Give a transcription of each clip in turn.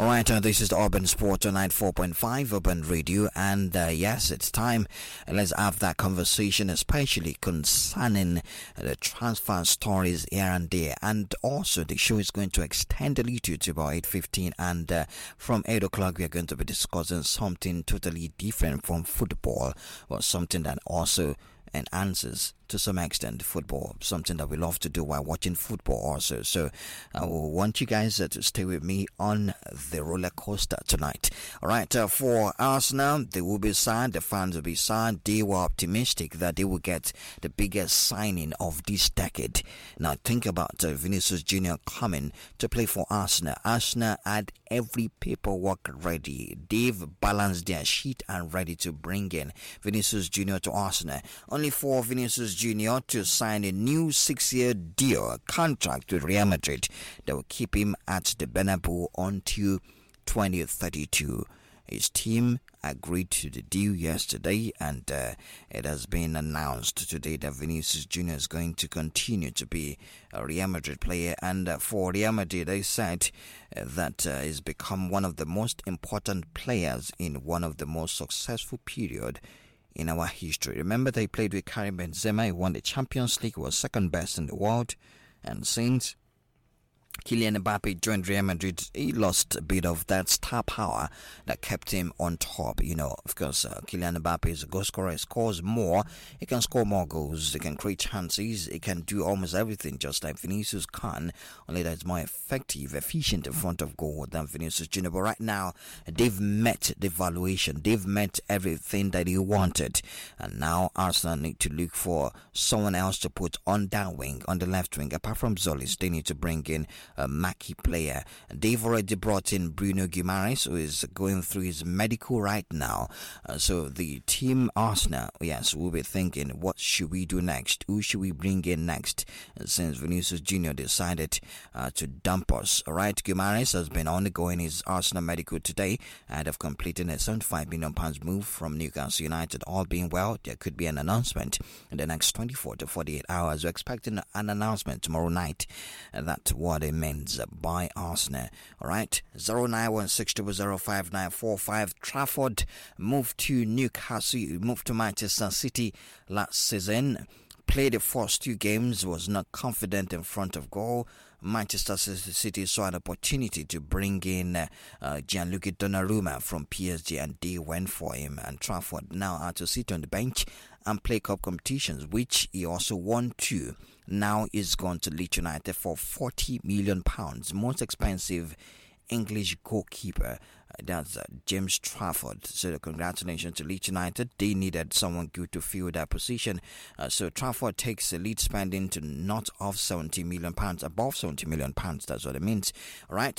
All right, this is the Urban Sport 94.5 Urban Radio, and yes, it's time. Let's have that conversation, especially concerning the transfer stories here and there. And also, the show is going to extend a little to about 8:15, and from 8 o'clock, we are going to be discussing something totally different from football, or something that also enhances to some extent football, something that we love to do while watching football also. So I will want you guys to stay with me on the roller coaster tonight. All right, for Arsenal, they will be sad, the fans will be sad. They were optimistic that they will get the biggest signing of this decade. Now think about Vinicius Junior coming to play for Arsenal. Arsenal had every paperwork ready. They've balanced their sheet and ready to bring in Vinicius Junior to Arsenal. Only for Vinicius Junior to sign a new 6-year deal contract with Real Madrid that will keep him at the Bernabeu until 2032. His team agreed to the deal yesterday, and it has been announced today that Vinicius Junior is going to continue to be a Real Madrid player. And for Real Madrid, they said that he's become one of the most important players in one of the most successful period in our history. Remember, they played with Karim Benzema. He won the Champions League, was second best in the world, and since Kylian Mbappe joined Real Madrid, he lost a bit of that star power that kept him on top. You know, of course, Kylian Mbappe is a goal scorer. He scores more. He can score more goals. He can create chances. He can do almost everything, just like Vinicius can. Only that it's more effective, efficient in front of goal than Vinicius Junior. But right now, they've met the valuation. They've met everything that he wanted. And now Arsenal need to look for someone else to put on that wing, on the left wing. Apart from Zolis, they need to bring in a Mackie player. They've already brought in Bruno Guimaraes, who is going through his medical right now. So the team Arsenal, yes, will be thinking, what should we do next? Who should we bring in next? Since Vinicius Junior decided to dump us. All right, Guimaraes has been undergoing his Arsenal medical today and have completed a £75 million move from Newcastle United. All being well, there could be an announcement in the next 24 to 48 hours. We're expecting an announcement tomorrow night. That's what it means by Arsenal. All right, 09160059545. Trafford moved to Newcastle, moved to Manchester City last season. Played the first 2 games, was not confident in front of goal. Manchester City saw an opportunity to bring in Gianluigi Donnarumma from PSG, and they went for him. And Trafford now had to sit on the bench and play cup competitions, which he also won 2. Now he's gone to Leeds United for £40 million, most expensive English goalkeeper. That's James Trafford. So congratulations to Leeds United. They needed someone good to fill that position. So Trafford takes the lead spending to not of £70 million, above £70 million. That's what it means. All right,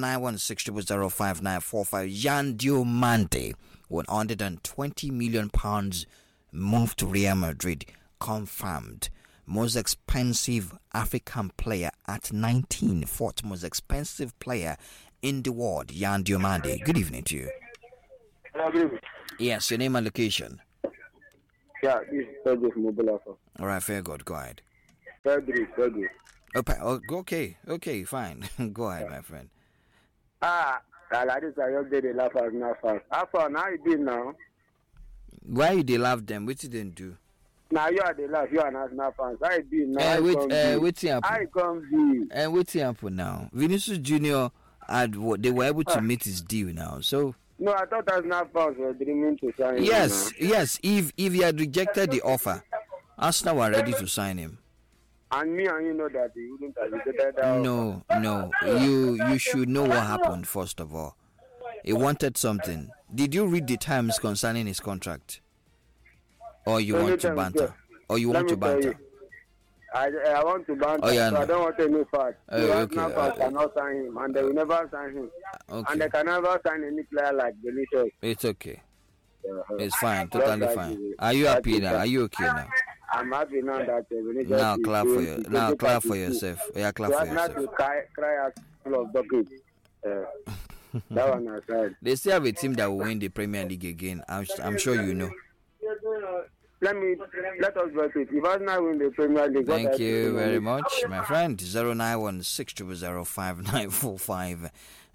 09160059545. Yan Diomande, £120 million moved to Real Madrid, confirmed. Most expensive African player at 19, 4th most expensive player in the world, Yan Diomande. Good evening to you. Good evening. Yes, your name and location. Yeah, this is Sergio from Mobile Alpha. All right, fair good. Go ahead. Sergio. Okay, fine. Go ahead, my friend. Like this, I just did the laugh as now fast. How far now you did now? Why you they love them? What you didn't do? Now you are the laugh, you are national fans. I did now. What's happen? I come be. And what's happen now? Vinicius Junior they were able to meet his deal now. So no, I thought national fans were dreaming to sign him. Yes. If he had rejected the offer, Arsenal were ready to sign him. And me and you know that he wouldn't have rejected that. No. You should know what happened first of all. He wanted something. Did you read the terms concerning his contract? Or you want to banter? I want to banter. So I don't want any part. Arsenal cannot sign him, and they will never sign him. Okay. And they can never sign any player like Vinicius. It's okay. It's fine, totally fine. Are you happy now? Are you okay now? I'm happy now that Vinicius. Now clap for you. Now clap for yourself. Yeah, clap for yourself. To cry out full of buckets. That one aside. They still have a team that will win the Premier League again. I'm sure you know. let us bet it. If Arsenal win the Premier League. Thank you very much, my friend. 09160004945.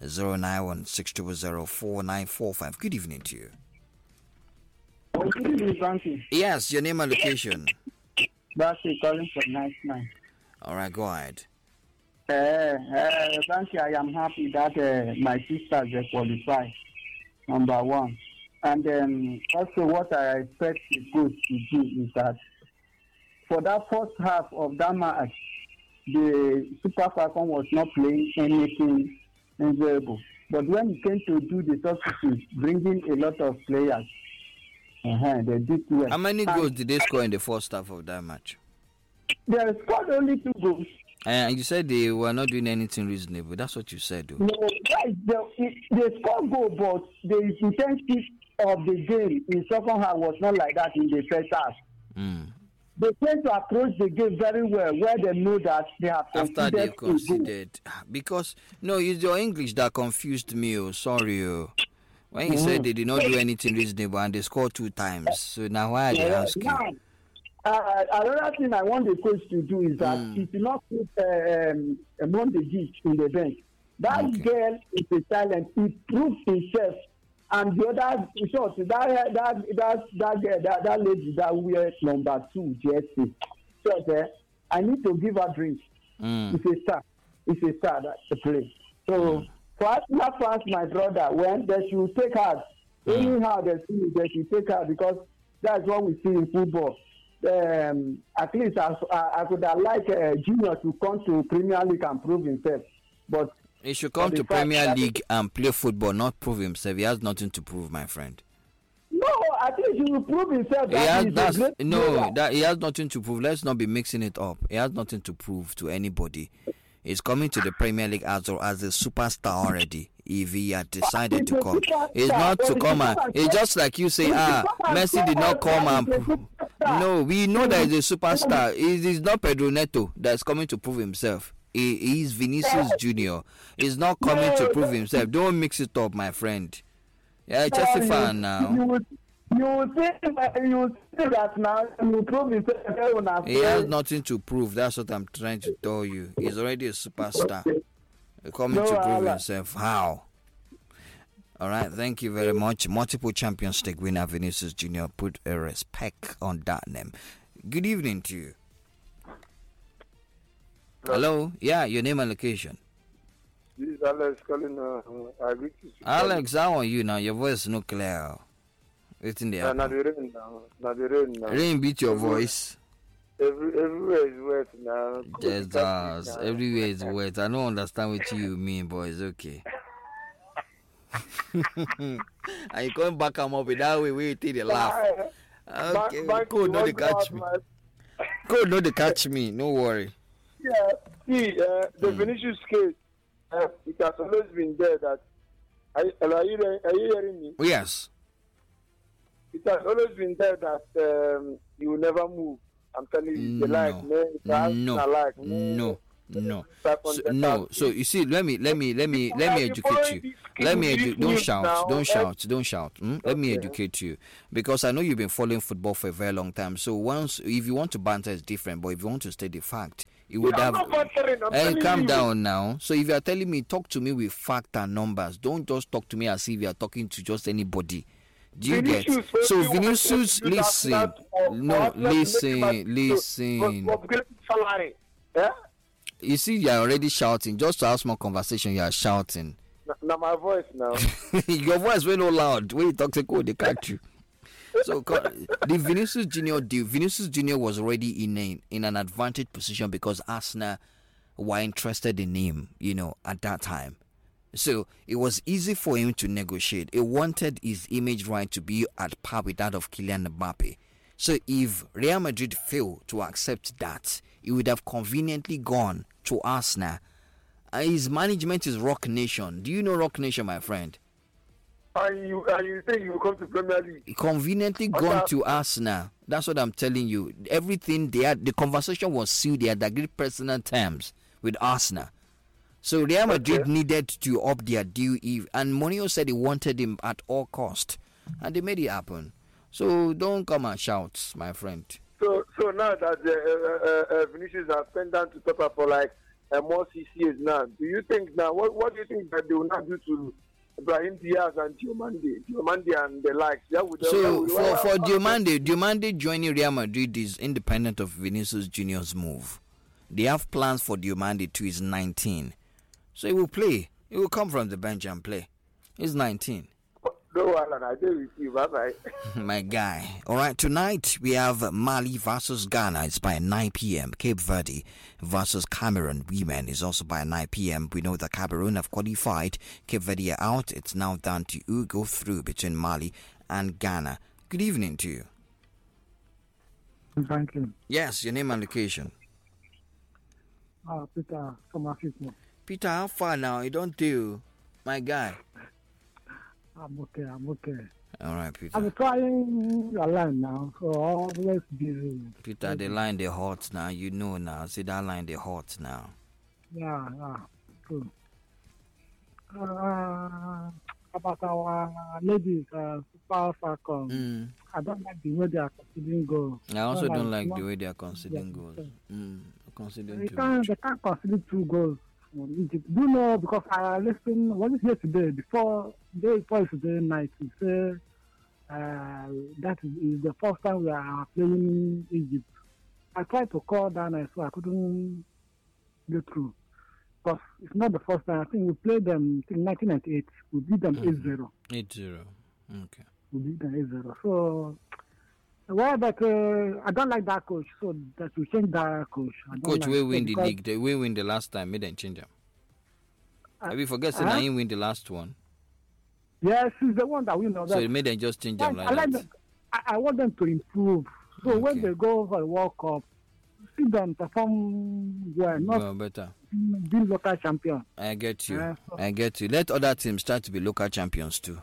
09160004945. Good evening to you. Good evening, Frankie. Yes, your name and location. Frankie calling from 99. All right, go ahead. Frankie, I am happy that my sisters qualify. Number one. And also what I expect the coach to do is that for that first half of that match, the Super Falcon was not playing anything enjoyable. But when it came to do the substitute, bringing a lot of players, they did well. How many goals did they score in the first half of that match? They scored only 2 goals. And you said they were not doing anything reasonable. That's what you said, though. No, guys, they scored goal, but the intensity of the game in second half was not like that in the first half. They tend to approach the game very well, where they know that they have after they conceded. Because, no, it's your English that confused me. Oh, sorry. Oh. When you said they did not do anything reasonable and they scored 2 times, so now why are they asking? Another thing I want the coach to do is that he did not put Monday in the bench. That girl is a talent. He proved himself. And the other short, that lady that wears number 2 jersey. So I need to give her drink. It's a star. It's a star that to play. So for Arsenal fans, my brother, when they should take her, anyhow they should take her, because that's what we see in football. At least I could have liked Junior to come to Premier League and prove himself, but he should come to Premier League and play football, not prove himself. He has nothing to prove, my friend. No, I think he will prove himself. He has nothing to prove. Let's not be mixing it up. He has nothing to prove to anybody. He's coming to the Premier League as a superstar already. If he had decided to come, it's not to come and it's just like you say, Messi did not come and prove. No, we know that he's a superstar. It's not Pedro Neto that's coming to prove himself. He is Vinicius Junior. He's not coming to prove himself. Don't mix it up, my friend. Yeah, Chelsea fan now. You say that now. You prove himself. He has nothing to prove. That's what I'm trying to tell you. He's already a superstar. Coming to prove himself. How? All right. Thank you very much. Multiple Champions League winner Vinicius Junior. Put a respect on that name. Good evening to you. Hello? Yeah, your name and location. This is Alex calling. Alex, how are you now? Your voice is not clear. It's in there. Not the rain now. Rain beat your voice. Everywhere is wet now. Jesus, everywhere is wet. I don't understand what you mean, but it's okay. And you going back and up with that way, we take the laugh. Okay, code not to catch me. Code not to catch me, no worry. Yeah, see, the Vinicius case, it has always been there that. Are you hearing me? Yes. It has always been there that you will never move. I'm telling you, no. So you see, let me educate you. Don't shout. Let me educate you, because I know you've been following football for a very long time. So if you want to banter, it's different. But if you want to state the fact, you would have. Hey, calm down now. So if you are telling me, talk to me with fact and numbers. Don't just talk to me as if you are talking to just anybody. Do you get? So Vinicius, listen. You see, you are already shouting. Just to have small conversation, you are shouting. Now my voice now. Your voice very loud. When you talk to code, they catch you. So the Vinicius Junior was already in an advantage position because Arsenal were interested in him, at that time. So it was easy for him to negotiate. He wanted his image right to be at par with that of Kylian Mbappe. So if Real Madrid failed to accept that, he would have conveniently gone to Arsenal. His management is Rock Nation. Do you know Rock Nation, my friend? And you think you will come to Premier League? Conveniently gone to Arsenal. That's what I'm telling you. Everything the conversation was sealed. They had agreed personal terms with Arsenal. So Real Madrid needed to up their deal, and Mourinho said he wanted him at all cost, and they made it happen. So don't come and shout, my friend. So now that Vinicius has spent down to Tottenham for like more 6 years now, do you think now what do you think that they will not do to Brahim Diaz and Diomande and the likes? For Diomande joining Real Madrid is independent of Vinicius Junior's move. They have plans for Diomande too. He's 19, so he will play. He will come from the bench and play. He's 19. No, Alan, I do with you. Bye-bye. My guy. All right, tonight we have Mali versus Ghana. It's by 9 p.m. Cape Verde versus Cameroon. Women is also by 9 p.m. We know that Cameroon have qualified. Cape Verde are out. It's now down to who go through between Mali and Ghana. Good evening to you. Thank you. Yes, your name and location. Peter from Africa. Peter, how far now? You don't do, my guy. I'm okay. All right, Peter. I'm trying your line now, so always busy. Peter, the line they hot now. You know now. See that line they hot now. Yeah, true. About our ladies, Super Falcons. I don't like the way they are considering goals. I also don't like the way they are considering goals. Considering they can't consider 2 goals. Egypt. Do you know, because I listened, was it yesterday, before yesterday night, he said that is the first time we are playing Egypt. I tried to call down, so I couldn't get through. Because it's not the first time. I think we played them in 1998. We beat them 8-0. 8-0. Okay. We beat them 8-0. So, well, but I don't like that coach, so that we change that coach. Coach, we win the league. We win the last time. Made them change them. Have you forgotten that he win the last one? Yes, he's the one that we know. So it made them just change them like that. I want them to improve. So when they go for the World Cup, see them perform well, not better. Be local champion. I get you. I get you. Let other teams start to be local champions too.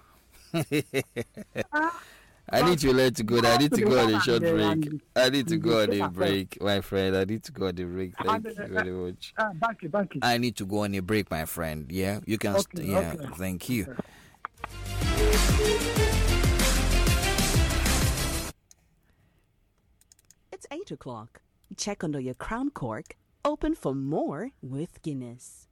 I need to let go. I need to go on a short break. I need to go on a break, my friend. I need to go on a break. Thank you very much. Thank you. I need to go on a break, my friend. Yeah, you can. Okay. Thank you. It's 8 o'clock. Check under your crown cork. Open for more with Guinness.